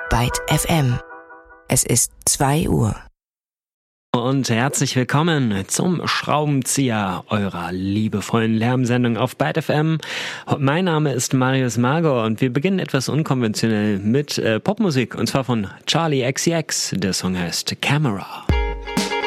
Byte FM. Es ist 2 Uhr. Und herzlich willkommen zum Schraubenzieher eurer liebevollen Lärmsendung auf Byte FM. Mein Name ist Marius Magor und wir beginnen etwas unkonventionell mit Popmusik, und zwar von Charli XCX. Der Song heißt Camera.